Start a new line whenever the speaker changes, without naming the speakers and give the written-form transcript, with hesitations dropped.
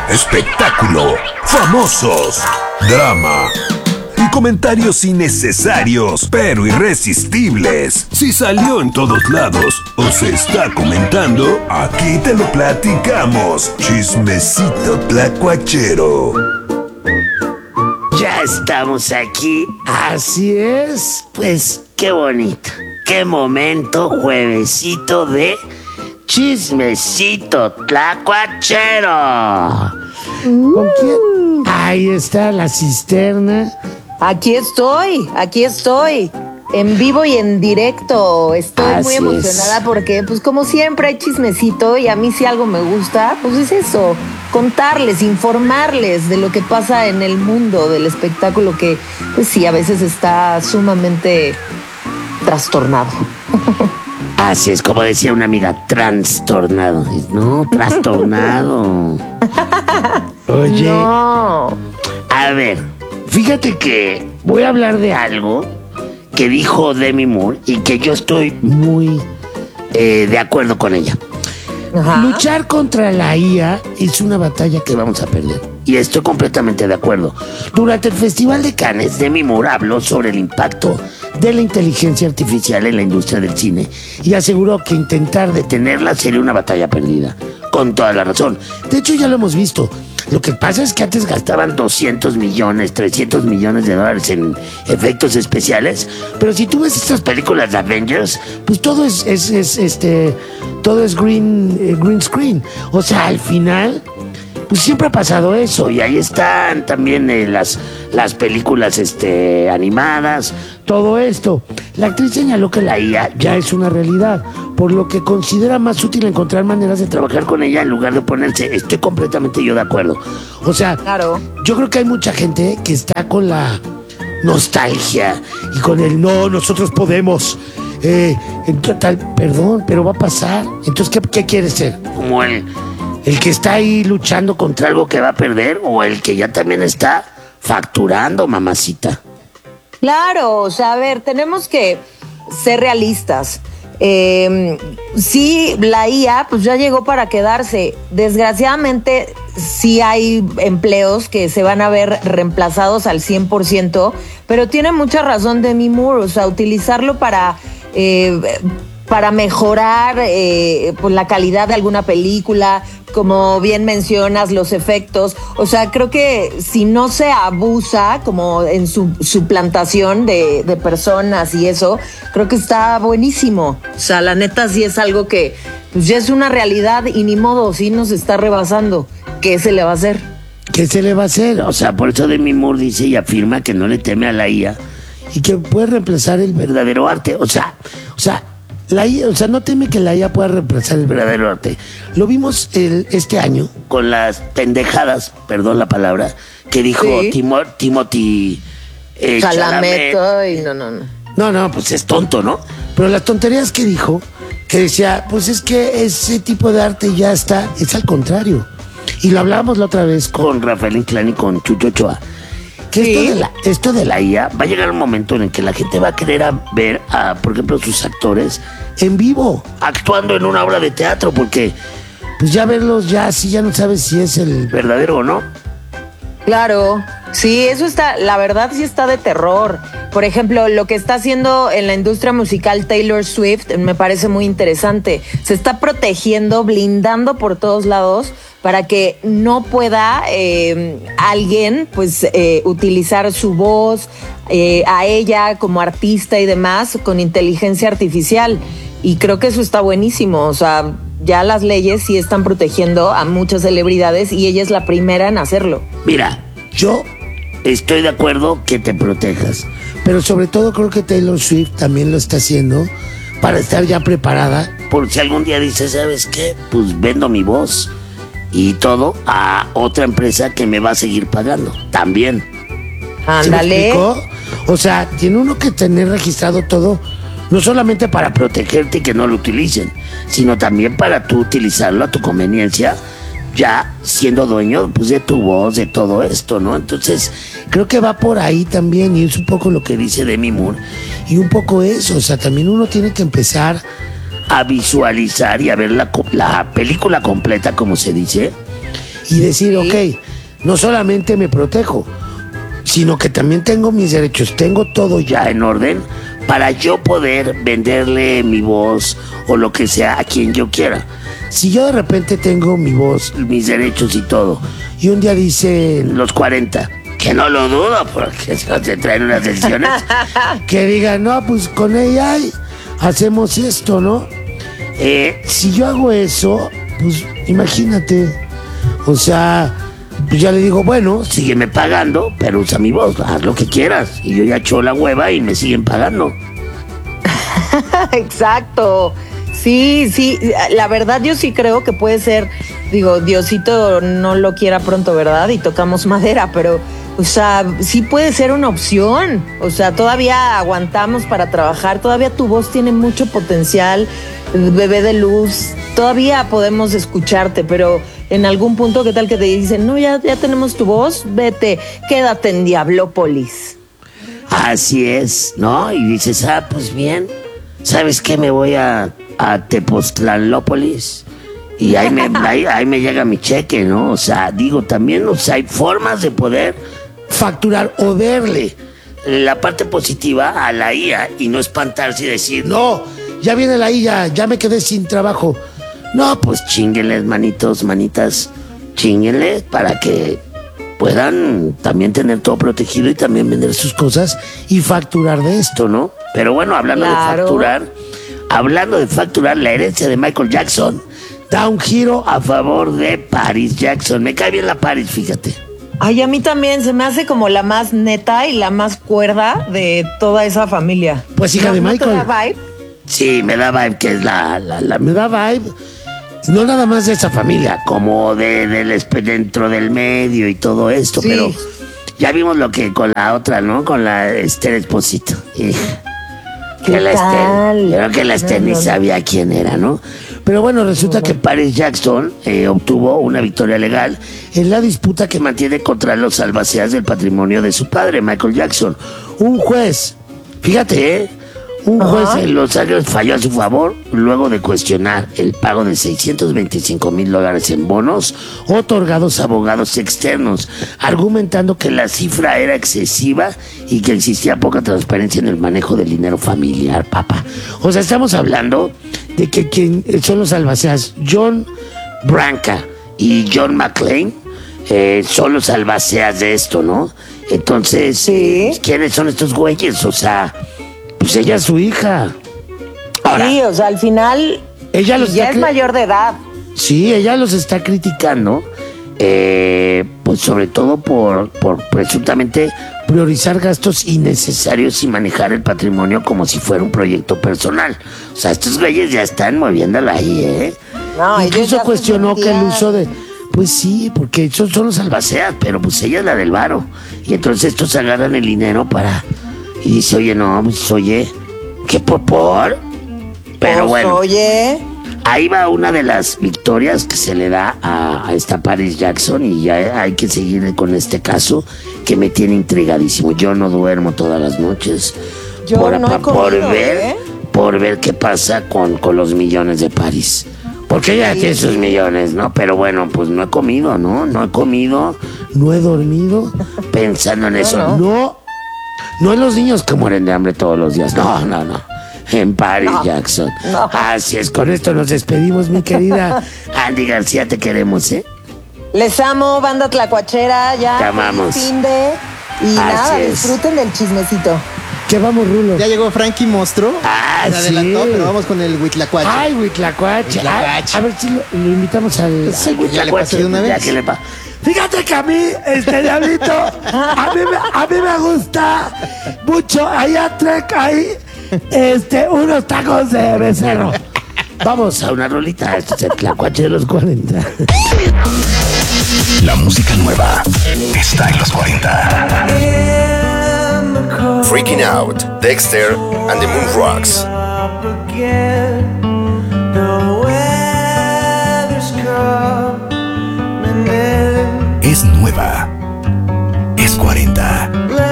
espectáculo, famosos, drama y comentarios innecesarios pero irresistibles. Si salió en todos lados o se está comentando, aquí te lo platicamos. Chismecito tlacuachero.
Ya estamos aquí, así es, pues qué bonito, qué momento, juevesito de Chismecito Tlacuachero. ¿Con quién? Ahí está la cisterna.
Aquí estoy, en vivo y en directo. Estoy muy emocionada porque, pues como siempre hay chismecito y a mí si algo me gusta, pues es eso, contarles, informarles de lo que pasa en el mundo del espectáculo que, pues sí, a veces está sumamente trastornado.
Así es, como decía una amiga, trastornado. No, trastornado. Oye,
No.
a ver, fíjate que voy a hablar de algo que dijo Demi Moore y que yo estoy muy de acuerdo con ella.
Ajá.
Luchar contra la IA es una batalla que vamos a perder. Y estoy completamente de acuerdo. Durante el Festival de Cannes, Demi Moore habló sobre el impacto de la inteligencia artificial en la industria del cine y aseguró que intentar detenerla sería una batalla perdida. Con toda la razón. De hecho, ya lo hemos visto. Lo que pasa es que antes gastaban 200 millones, 300 millones de dólares en efectos especiales, pero si tú ves estas películas de Avengers, pues todo es green screen. O sea, al final, pues siempre ha pasado eso. Y ahí están también las películas animadas, todo esto. La actriz señaló que la IA ya es una realidad, por lo que considera más útil encontrar maneras de trabajar con ella en lugar de oponerse. Estoy completamente yo de acuerdo. O sea,
Claro.
yo creo que hay mucha gente que está con la nostalgia y con el no, nosotros podemos. Perdón, pero va a pasar. Entonces, ¿qué quieres ser? ¿Como el que está ahí luchando contra algo que va a perder o el que ya también está facturando, mamacita?
Claro, o sea, a ver, tenemos que ser realistas. Sí, la IA pues ya llegó para quedarse. Desgraciadamente sí hay empleos que se van a ver reemplazados al 100%, pero tiene mucha razón Demi Moore, o sea, utilizarlo para mejorar pues la calidad de alguna película, como bien mencionas, los efectos. O sea, creo que si no se abusa como en su suplantación de personas y eso, creo que está buenísimo. O sea, la neta sí es algo que pues ya es una realidad y ni modo, sí nos está rebasando. ¿Qué se le va a hacer?
¿Qué se le va a hacer? O sea, por eso Demi Moore dice y afirma que no le teme a la IA y que puede reemplazar el verdadero arte. O sea, la IA, o sea, no teme que la IA pueda reemplazar el verdadero arte. Lo vimos este año con las pendejadas, perdón la palabra, que dijo
Sí.
Timothy
Chalamet. Ay, no.
No, pues es tonto, ¿no? Pero las tonterías que dijo, que decía, pues es que ese tipo de arte ya está, es al contrario. Y lo hablábamos la otra vez con Rafael Inclán y con Chucho Ochoa. Que
Sí.
esto de la IA va a llegar un momento en el que la gente va a querer ver a, por ejemplo, sus actores en vivo, actuando en una obra de teatro, porque pues ya verlos ya así ya no sabes si es el verdadero o no.
Claro, sí, eso está, la verdad sí está de terror. Por ejemplo, lo que está haciendo en la industria musical Taylor Swift me parece muy interesante. Se está protegiendo, blindando por todos lados para que no pueda alguien pues utilizar su voz a ella como artista y demás con inteligencia artificial. Y creo que eso está buenísimo, o sea, ya las leyes sí están protegiendo a muchas celebridades y ella es la primera en hacerlo.
Mira, yo estoy de acuerdo que te protejas, pero sobre todo creo que Taylor Swift también lo está haciendo para estar ya preparada por si algún día dice, ¿sabes qué? Pues vendo mi voz y todo a otra empresa que me va a seguir pagando también. ¿Se me
Ándale.
explicó? O sea, tiene uno que tener registrado todo, no solamente para protegerte y que no lo utilicen, sino también para tú utilizarlo a tu conveniencia, ya siendo dueño pues de tu voz, de todo esto, ¿no? Entonces, creo que va por ahí también, y es un poco lo que dice Demi Moore, y un poco eso, o sea, también uno tiene que empezar a visualizar y a ver la película completa, como se dice, y decir, ok, no solamente me protejo, sino que también tengo mis derechos, tengo todo ya en orden para yo poder venderle mi voz o lo que sea a quien yo quiera. Si yo de repente tengo mi voz, mis derechos y todo, y un día dice los 40, que no lo dudo porque se traen unas decisiones, que digan, no, pues con ella hacemos esto, ¿no? Si yo hago eso, pues imagínate, o sea, pues ya le digo, bueno, sígueme pagando, pero usa mi voz, haz lo que quieras. Y yo ya echo la hueva y me siguen pagando.
Exacto. Sí, la verdad yo sí creo que puede ser, digo, Diosito no lo quiera pronto, ¿verdad? Y tocamos madera, pero, o sea, sí puede ser una opción. O sea, todavía aguantamos para trabajar, todavía tu voz tiene mucho potencial, bebé de luz, todavía podemos escucharte, pero en algún punto, ¿qué tal que te dicen, no, ya tenemos tu voz, vete, quédate en Diablópolis?
Así es, ¿no? Y dices, pues bien, ¿sabes qué? Me voy a Tepoztlanlópolis y ahí me llega mi cheque, ¿no? O sea, digo, también, o sea, hay formas de poder facturar o verle la parte positiva a la IA y no espantarse y decir, no, ya viene la IA, ya me quedé sin trabajo. No, pues chínguenles, manitos, manitas, chínguenles para que puedan también tener todo protegido y también vender sus cosas y facturar de esto, ¿no? Pero bueno, hablando de facturar, la herencia de Michael Jackson da un giro a favor de Paris Jackson. Me cae bien la Paris, fíjate.
Ay, a mí también se me hace como la más neta y la más cuerda de toda esa familia.
Pues hija de Michael.
¿No te da vibe?
Sí, me da vibe, que es me da vibe. No nada más de esa familia, como dentro del medio y todo esto, sí. Pero ya vimos lo que con la otra, ¿no? Con la Esther Esposito. Creo que la Esther ni sabía quién era, ¿no? Pero bueno, resulta que Paris Jackson obtuvo una victoria legal en la disputa que mantiene contra los albaceas del patrimonio de su padre, Michael Jackson. Un juez, fíjate, un juez en Los Ángeles falló a su favor luego de cuestionar el pago de $625,000 en bonos otorgados a abogados externos, argumentando que la cifra era excesiva y que existía poca transparencia en el manejo del dinero familiar, papá. O sea, estamos hablando de que quien son los albaceas, John Branca y John McClane, son los albaceas de esto, ¿no? Entonces, ¿sí? ¿Quiénes son estos güeyes? O sea, pues ella es su hija. Ahora,
sí, o sea, al final ella ya es mayor de edad.
Sí, ella los está criticando, pues sobre todo por presuntamente priorizar gastos innecesarios y manejar el patrimonio como si fuera un proyecto personal. O sea, estos güeyes ya están moviéndola ahí, ¿eh? No, incluso cuestionó que el uso de... Pues sí, porque esos son los albaceas, pero pues ella es la del varo. Y entonces estos agarran el dinero para... Y dice, oye, no, pues oye, ¿qué por? Pero pues, bueno, oye, ahí va una de las victorias que se le da a esta Paris Jackson y ya hay que seguir con este caso que me tiene intrigadísimo. Yo no duermo todas las noches por ver qué pasa con los millones de Paris. Porque ella tiene sus millones, ¿no? Pero bueno, pues no he comido, ¿no? No he comido, no he dormido pensando en eso. No en los niños que mueren de hambre todos los días. No. En Paris Jackson. No. Así es, con esto nos despedimos, mi querida Andy García, te queremos, ¿eh?
Les amo, banda tlacuachera, ya.
Te amamos.
Y nada, disfruten del chismecito.
¿Qué vamos, Rulo?
Ya llegó Frankie Monstruo. Se adelantó, pero vamos con el Huitlacuache.
Ay, Huitlacuache. A ver si lo invitamos al
Huitlacuache de una vez.
Fíjate que a mí, Diablito, a mí me gusta mucho. Allá hay unos tacos de becerro. Vamos a una rolita. Este es el Tlacuache de los 40.
La música nueva está en los 40. Freaking Out, Dexter and the Moon Rocks. Es nueva.